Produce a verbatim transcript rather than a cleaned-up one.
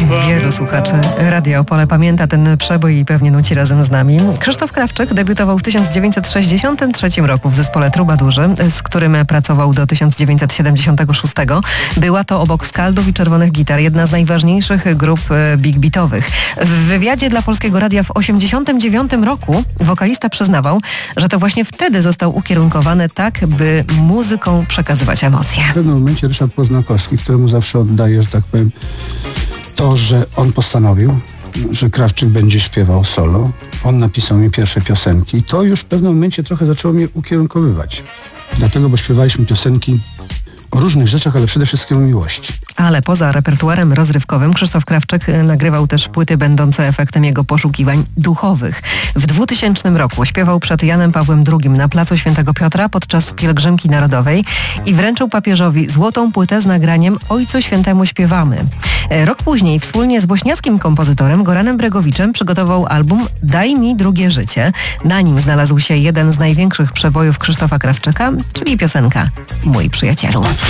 Wielu słuchaczy Radia Opole pamięta ten przebój i pewnie nuci razem z nami. Krzysztof Krawczyk debiutował w tysiąc dziewięćset sześćdziesiątym trzecim roku w zespole Trubadurzy, z którym pracował do tysiąc dziewięćset siedemdziesiątego szóstego. Była to obok Skaldów i Czerwonych Gitar jedna z najważniejszych grup big beatowych. W wywiadzie dla Polskiego Radia w osiemdziesiątym dziewiątym roku wokalista przyznawał, że to właśnie wtedy został ukierunkowany tak, by muzyką przekazywać emocje. W pewnym momencie Ryszard Poznakowski, któremu zawsze oddaję, że tak powiem, to, że on postanowił, że Krawczyk będzie śpiewał solo. On napisał mi pierwsze piosenki. To już w pewnym momencie trochę zaczęło mnie ukierunkowywać. Dlatego, bo śpiewaliśmy piosenki o różnych rzeczach, ale przede wszystkim o miłości. Ale poza repertuarem rozrywkowym Krzysztof Krawczyk nagrywał też płyty będące efektem jego poszukiwań duchowych. W dwutysięcznym roku śpiewał przed Janem Pawłem drugim na placu Świętego Piotra podczas pielgrzymki narodowej i wręczył papieżowi złotą płytę z nagraniem Ojcu Świętemu śpiewamy. Rok później wspólnie z bośniackim kompozytorem Goranem Bregowiczem przygotował album Daj mi drugie życie. Na nim znalazł się jeden z największych przebojów Krzysztofa Krawczyka, czyli piosenka Mój przyjacielu.